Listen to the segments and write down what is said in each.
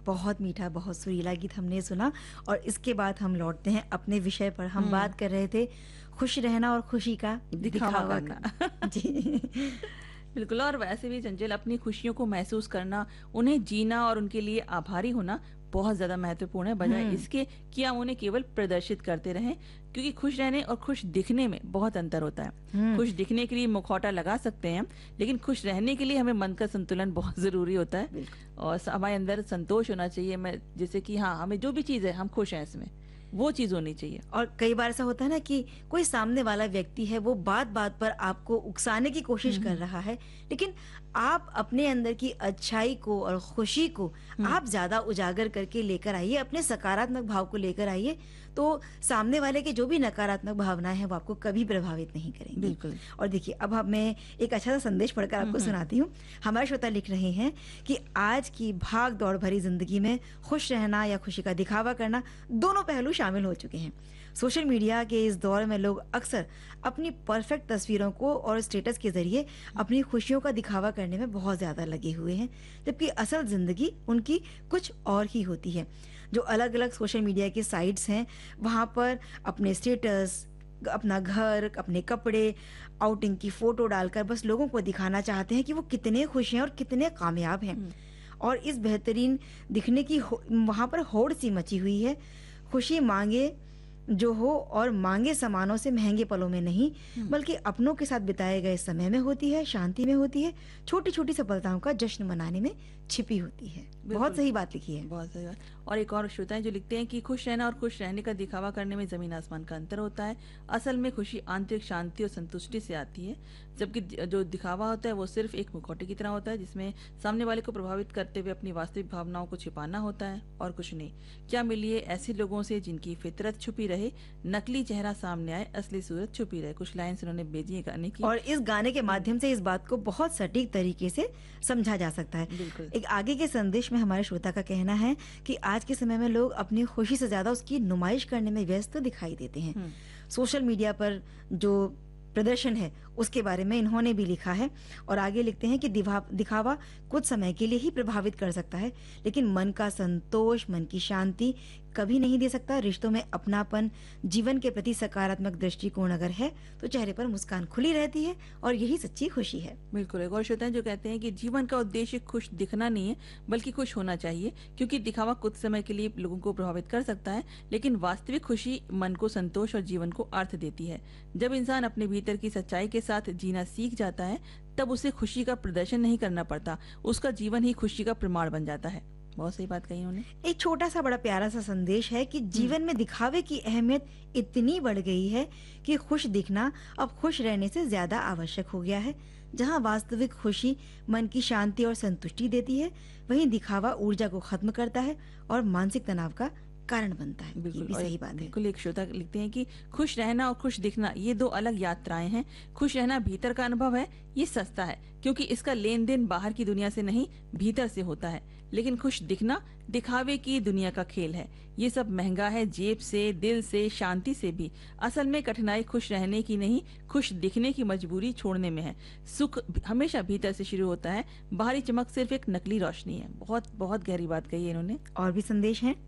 बहुत मीठा, बहुत सुरीला गीत हमने सुना और इसके बाद हम लौटते हैं अपने विषय पर। हम बात कर रहे थे खुश रहना और खुशी का दिखावा दिखावा करना। जी। बिल्कुल। और वैसे भी चंचल, अपनी खुशियों को महसूस करना, उन्हें जीना और उनके लिए आभारी होना बहुत ज्यादा महत्वपूर्ण है, बजाय हुँ, इसके कि हम उन्हें केवल प्रदर्शित करते रहें। क्योंकि खुश रहने और खुश दिखने में बहुत अंतर होता है। हुँ, खुश दिखने के लिए मुखौटा लगा सकते हैं, लेकिन खुश रहने के लिए हमें मन का संतुलन बहुत जरूरी होता है। बिल्कुल। और हमारे अंदर संतोष होना चाहिए, मैं जैसे कि हाँ, हमें जो भी चीज है हम खुश हैं इसमें, वो चीज होनी चाहिए। और कई बार ऐसा होता है ना कि कोई सामने वाला व्यक्ति है, वो बात-बात पर आपको उकसाने की कोशिश कर हम्म। रहा है, लेकिन आप अपने अंदर की अच्छाई को और खुशी को हम्म। आप ज़्यादा उजागर करके लेकर आइए, अपने सकारात्मक भाव को लेकर आइए, तो सामने वाले के जो भी नकारात्मक भावनाएँ हैं, वो आपको कभी प्रभावित नहीं करेंगी। बिल्कुल। और देखिए, अब मैं एक अच्छा-सा संदेश पढ़कर आपको हम्म। सुनाती हूँ। हमारे श्रोता लिख रहे हैं कि आज की भाग-दौड़ भरी ज़िंदगी में खुश रहना या खुशी का दिखावा करना, दोनों पहलू शामिल हो चुके हैं। सोशल मीडिया के इस दौर में लोग अक्सर अपनी परफेक्ट तस्वीरों को और स्टेटस के ज़रिए अपनी खुशियों का दिखावा करने में बहुत ज़्यादा लगे हुए हैं, जबकि असल ज़िंदगी उनकी कुछ और ही होती है। जो अलग-अलग सोशल मीडिया की साइट्स हैं, वहाँ पर अपने स्टेटस, अपना घर, अपने कपड़े, आउटिंग की फ़ोटो डालकर बस लोगों को दिखाना चाहते हैं कि वो कितने खुश हैं और कितने कामयाब हैं। और इस बेहतरीन दिखने की वहाँ पर होड़ सी मची हुई है। खुशी मांगे जो हो और मांगे सामानों से महंगे पलों में नहीं, बल्कि अपनों के साथ बिताए गए समय में होती है, शांति में होती है, छोटी-छोटी सफलताओं का जश्न मनाने में छिपी होती है। बहुत बिल्कुल। सही बात लिखी है। बहुत सही बात। और एक और श्रोता है जो लिखते हैं कि खुश रहना और खुश रहने का दिखावा करने में जमीन आसमान का अंतर होता है। असल में खुशी आंतरिक शांति और संतुष्टि से आती है, जबकि जो दिखावा होता है वो सिर्फ एक मुखौटे की तरह होता है, जिसमें सामने वाले को प्रभावित करते हुए अपनी वास्तविक भावनाओं को छिपाना होता है और कुछ नहीं। क्या मिलिए ऐसे लोगों से जिनकी फितरत छुपी रहे, नकली चेहरा सामने आए, असली सूरत छुपी रहे। कुछ लाइन्स उन्होंने भेजी है गाने की। और इस गाने के माध्यम से इस बात को बहुत सटीक तरीके से समझा जा सकता है। बिल्कुल। एक आगे के संदेश में हमारे श्रोता का कहना है कि आज के समय में लोग अपनी खुशी से ज्यादा उसकी नुमाइश करने में व्यस्त तो दिखाई देते हैं। सोशल मीडिया पर जो प्रदर्शन है उसके बारे में इन्होंने भी लिखा है और आगे लिखते हैं कि दिखावा कुछ समय के लिए ही प्रभावित कर सकता है, लेकिन मन का संतोष, मन की शांति कभी नहीं दे सकता। रिश्तों में अपनापन, जीवन के प्रति सकारात्मक दृष्टिकोण अगर है तो चेहरे पर मुस्कान खुली रहती है और यही सच्ची खुशी है। बिल्कुल। एक और श्रोता है जो कहते हैं कि जीवन का उद्देश्य खुश दिखना नहीं है, बल्कि खुश होना चाहिए, क्योंकि दिखावा कुछ समय के लिए लोगों को प्रभावित कर सकता है, लेकिन वास्तविक खुशी मन को संतोष और जीवन को अर्थ देती है। जब इंसान अपने भीतर की सच्चाई के साथ जीना सीख जाता है, तब उसे खुशी का प्रदर्शन नहीं करना पड़ता, उसका जीवन ही खुशी का प्रमाण बन जाता है। बहुत सही बात कही उन्होंने। एक छोटा सा बड़ा प्यारा सा संदेश है कि जीवन में दिखावे की अहमियत इतनी बढ़ गई है कि खुश दिखना अब खुश रहने से ज्यादा आवश्यक हो गया है। जहां वास्तविक खुशी मन की शांति और संतुष्टि देती है, वहीं दिखावा ऊर्जा को खत्म करता है और मानसिक तनाव का कारण बनता है। ये बिल्कुल। भी और सही बात है। बिल्कुल, एक श्रोता लिखते हैं कि खुश रहना और खुश दिखना ये दो अलग यात्राएं हैं। खुश रहना भीतर का अनुभव है, ये सस्ता है, क्योंकि इसका लेन देन बाहर की दुनिया से नहीं, भीतर से होता है। लेकिन खुश दिखना दिखावे की दुनिया का खेल है, ये सब महंगा है, जेब से, दिल से, शांति से भी। असल में कठिनाई खुश रहने की नहीं, खुश दिखने की मजबूरी छोड़ने में है। सुख हमेशा भीतर से शुरू होता है, बाहरी चमक सिर्फ एक नकली रोशनी है। बहुत बहुत गहरी बात कही है इन्होंने। और भी संदेश हैं।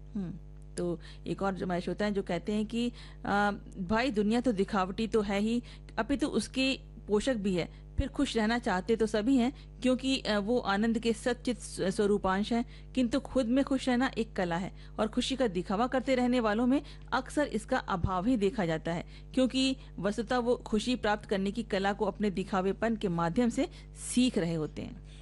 तो एक और जो हमारे श्रोता हैं जो कहते हैं कि भाई दुनिया तो दिखावटी तो है ही, अपितु उसके पोषक भी है। फिर खुश रहना चाहते तो सभी हैं, क्योंकि वो आनंद के सच्चित स्वरूपांश हैं, किंतु खुद में खुश रहना एक कला है और खुशी का दिखावा करते रहने वालों में अक्सर इसका अभाव ही देखा जाता है, क्योंकि वस्तुतः वो खुशी प्राप्त करने की कला को अपने दिखावेपन के माध्यम से सीख रहे होते हैं।